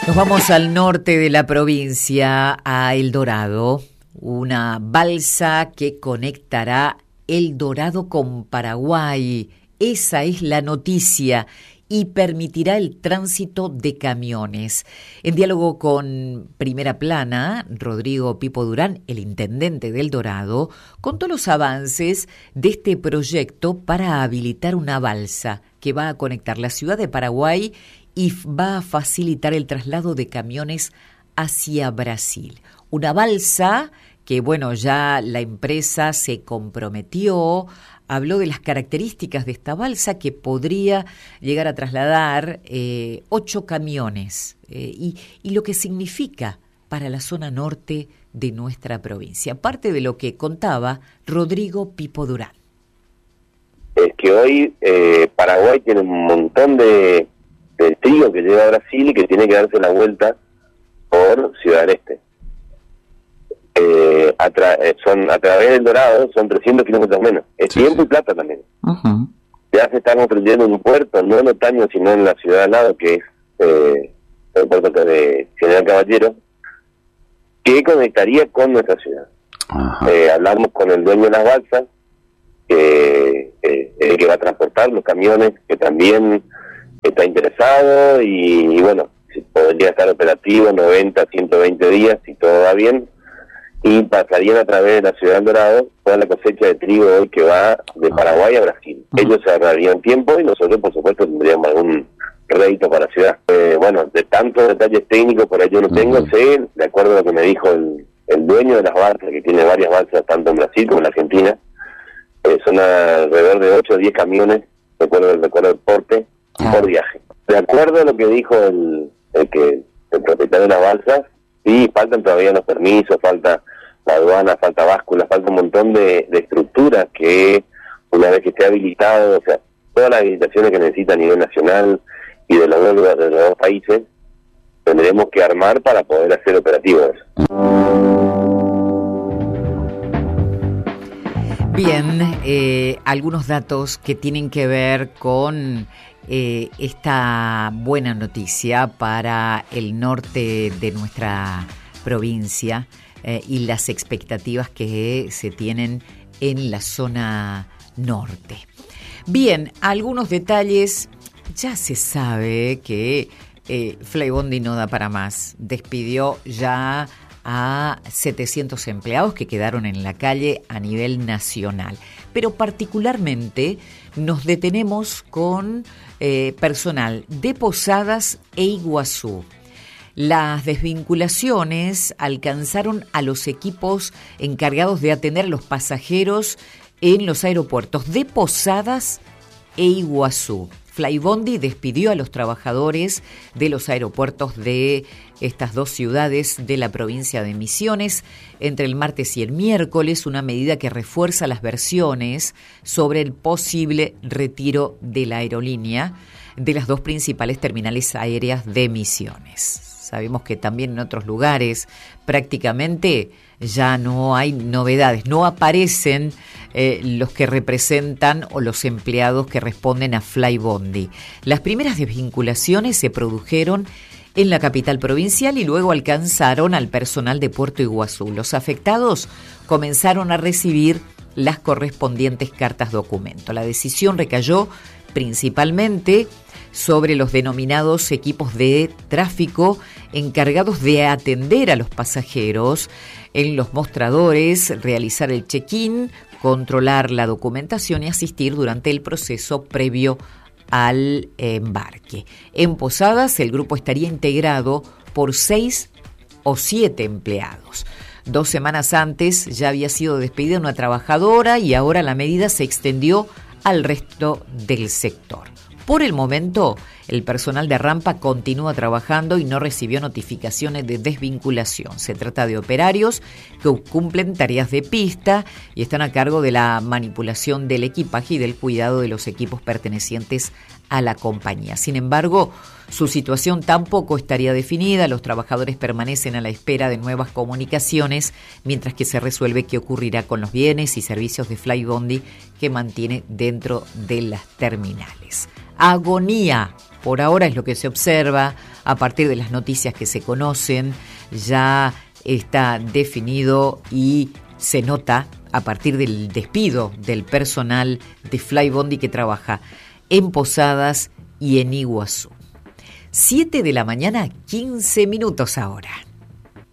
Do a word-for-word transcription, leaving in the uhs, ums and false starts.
Nos vamos al norte de la provincia, a El Dorado, una balsa que conectará El Dorado con Paraguay. Esa es la noticia y permitirá el tránsito de camiones. En diálogo con Primera Plana, Rodrigo Pipo Durán, el intendente de El Dorado, contó los avances de este proyecto para habilitar una balsa que va a conectar la ciudad de Paraguay y va a facilitar el traslado de camiones hacia Brasil. Una balsa que, bueno, ya la empresa se comprometió, habló de las características de esta balsa que podría llegar a trasladar eh, ocho camiones eh, y, y lo que significa para la zona norte de nuestra provincia. Parte de lo que contaba Rodrigo Pipo Durán. Es que hoy eh, Paraguay tiene un montón de del trigo que llega a Brasil y que tiene que darse la vuelta por Ciudad del Este. Eh, a tra- eh, son a través del Dorado son trescientos kilómetros menos. Es sí, tiempo sí. y plata también. Uh-huh. Ya se está construyendo un puerto, no en Otaño, sino en la ciudad al lado, que es eh, el puerto de General Caballero, que conectaría con nuestra ciudad. Uh-huh. Eh, hablamos con el dueño de las balsas, que, eh, eh, que va a transportar los camiones, que también está interesado y, y bueno, podría estar operativo noventa, ciento veinte días si todo va bien, y pasarían a través de la ciudad del Dorado toda la cosecha de trigo hoy que va de Paraguay a Brasil. Uh-huh. Ellos se ahorrarían tiempo y nosotros por supuesto tendríamos algún rédito para la ciudad. Eh, bueno, de tantos detalles técnicos por ahí yo no tengo, uh-huh. sé, de acuerdo a lo que me dijo el, el dueño de las balsas, que tiene varias balsas tanto en Brasil como en Argentina, eh, son alrededor de ocho o diez camiones, de acuerdo al recuerdo del porte, por viaje. De acuerdo a lo que dijo el, el que el propietario de las balsas, sí, faltan todavía los permisos, falta la aduana, falta báscula, falta un montón de, de estructuras que una vez que esté habilitado, o sea, todas las habilitaciones que necesita a nivel nacional y de los dos, de los dos países, tendremos que armar para poder hacer operativo eso. Bien, eh, algunos datos que tienen que ver con Eh, esta buena noticia para el norte de nuestra provincia eh, y las expectativas que se tienen en la zona norte. Bien, algunos detalles. Ya se sabe que eh, Flybondi no da para más. Despidió ya a setecientos empleados que quedaron en la calle a nivel nacional. Pero particularmente nos detenemos con eh, personal de Posadas e Iguazú. Las desvinculaciones alcanzaron a los equipos encargados de atender a los pasajeros en los aeropuertos de Posadas e Iguazú. Flybondi despidió a los trabajadores de los aeropuertos de estas dos ciudades de la provincia de Misiones entre el martes y el miércoles, una medida que refuerza las versiones sobre el posible retiro de la aerolínea de las dos principales terminales aéreas de Misiones. Sabemos que también en otros lugares prácticamente ya no hay novedades, no aparecen eh, los que representan o los empleados que responden a Flybondi. Las primeras desvinculaciones se produjeron en la capital provincial y luego alcanzaron al personal de Puerto Iguazú. Los afectados comenzaron a recibir las correspondientes cartas documento. La decisión recayó principalmente sobre los denominados equipos de tráfico encargados de atender a los pasajeros en los mostradores, realizar el check-in, controlar la documentación y asistir durante el proceso previo al embarque. En Posadas, el grupo estaría integrado por seis o siete empleados. Dos semanas antes ya había sido despedida una trabajadora y ahora la medida se extendió al resto del sector. Por el momento, el personal de rampa continúa trabajando y no recibió notificaciones de desvinculación. Se trata de operarios que cumplen tareas de pista y están a cargo de la manipulación del equipaje y del cuidado de los equipos pertenecientes a la compañía. Sin embargo, su situación tampoco estaría definida. Los trabajadores permanecen a la espera de nuevas comunicaciones, mientras que se resuelve qué ocurrirá con los bienes y servicios de Flybondi que mantiene dentro de las terminales. Agonía por ahora es lo que se observa a partir de las noticias que se conocen. Ya está definido y se nota a partir del despido del personal de Flybondi que trabaja en Posadas y en Iguazú. siete de la mañana, quince minutos ahora.